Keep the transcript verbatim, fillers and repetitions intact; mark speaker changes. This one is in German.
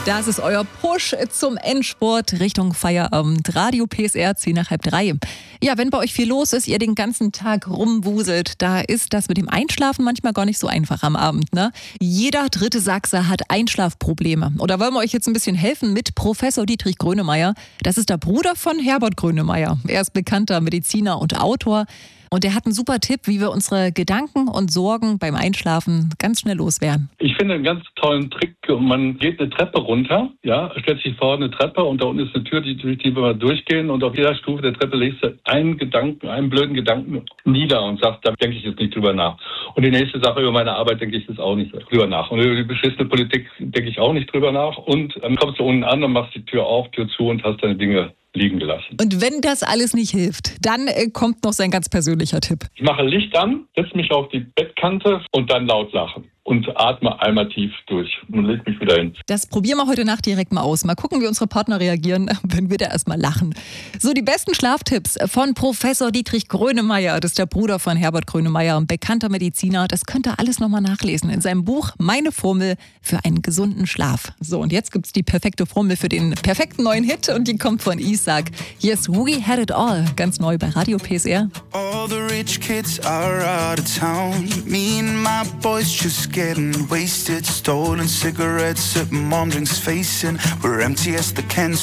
Speaker 1: Das ist euer Push zum Endspurt Richtung Feierabend. Radio P S R, zehn nach halb drei. Ja, wenn bei euch viel los ist, ihr den ganzen Tag rumwuselt, da ist das mit dem Einschlafen manchmal gar nicht so einfach am Abend, ne? Jeder dritte Sachse hat Einschlafprobleme. Oder wollen wir euch jetzt ein bisschen helfen mit Professor Dietrich Grönemeyer? Das ist der Bruder von Herbert Grönemeyer. Er ist bekannter Mediziner und Autor. Und er hat einen super Tipp, wie wir unsere Gedanken und Sorgen beim Einschlafen ganz schnell loswerden.
Speaker 2: Ich finde einen ganz tollen Trick. Man geht eine Treppe runter, ja, stellt sich vor eine Treppe und da unten ist eine Tür, die, durch die wir durchgehen und auf jeder Stufe der Treppe legst du einen Gedanken, einen blöden Gedanken nieder und sagst, da denke ich jetzt nicht drüber nach. Und die nächste Sache über meine Arbeit denke ich jetzt auch nicht drüber nach. Und über die beschissene Politik denke ich auch nicht drüber nach. Und dann kommst du unten an und machst die Tür auf, Tür zu und hast deine Dinge liegen gelassen.
Speaker 1: Und wenn das alles nicht hilft, dann äh, kommt noch sein ganz persönlicher Tipp.
Speaker 2: Ich mache Licht an, setze mich auf die Bettkante und dann laut lachen. Und atme einmal tief durch und leg mich wieder hin.
Speaker 1: Das probieren wir heute Nacht direkt mal aus. Mal gucken, wie unsere Partner reagieren, wenn wir da erstmal lachen. So, die besten Schlaftipps von Professor Dietrich Grönemeyer. Das ist der Bruder von Herbert Grönemeyer, ein bekannter Mediziner. Das könnt ihr alles nochmal nachlesen in seinem Buch Meine Formel für einen gesunden Schlaf. So, und jetzt gibt's die perfekte Formel für den perfekten neuen Hit und die kommt von Isaac. Hier ist We Had It All, ganz neu bei Radio P S R.
Speaker 3: All the rich kids are out of town. Me and my boys just getting wasted, stolen cigarettes at mom drinks facing. We're empty as the cans.